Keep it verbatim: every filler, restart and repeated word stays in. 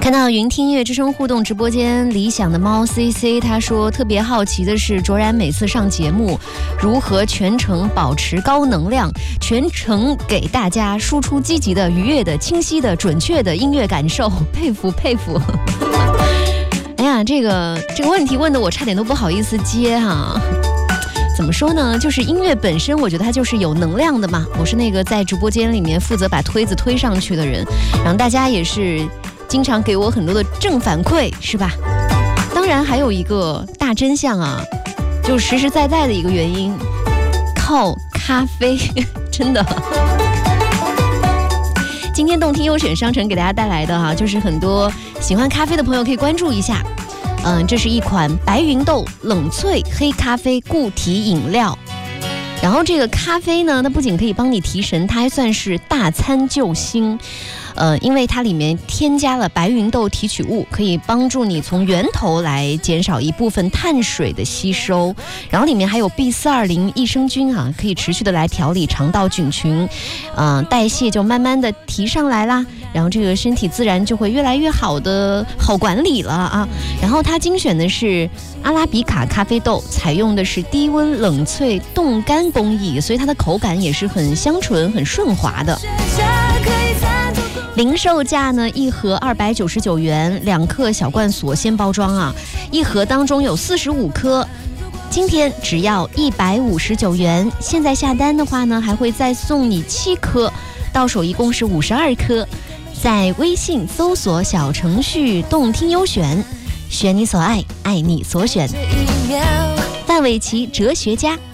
看到云听音乐之声互动直播间理想的猫 C C， 他说特别好奇的是卓然每次上节目如何全程保持高能量，全程给大家输出积极的、愉悦的、清晰的、准确的音乐感受，佩服佩服。哎呀，这个这个问题问的我差点都不好意思接哈、啊。怎么说呢？就是音乐本身，我觉得它就是有能量的嘛。我是那个在直播间里面负责把推子推上去的人，然后大家也是经常给我很多的正反馈，是吧？当然还有一个大真相啊，就实实在在的一个原因，靠咖啡，真的。今天动听优选商城给大家带来的哈、啊，就是很多喜欢咖啡的朋友可以关注一下。嗯，这是一款白芸豆冷萃黑咖啡固体饮料。然后这个咖啡呢，它不仅可以帮你提神，它还算是大餐救星。呃，因为它里面添加了白芸豆提取物，可以帮助你从源头来减少一部分碳水的吸收。然后里面还有 B 四二零 益生菌啊，可以持续的来调理肠道菌群，呃，代谢就慢慢的提上来啦。然后这个身体自然就会越来越好的好管理了啊。然后它精选的是阿拉比卡咖啡豆，采用的是低温冷萃冻干工艺，所以它的口感也是很香醇、很顺滑的。零售价呢，一盒二百九十九元，两克小罐锁鲜包装啊，一盒当中有四十五颗，今天只要一百五十九元。现在下单的话呢，还会再送你七颗，到手一共是五十二颗。在微信搜索小程序动听优选，选你所爱，爱你所选。范玮琪哲学家。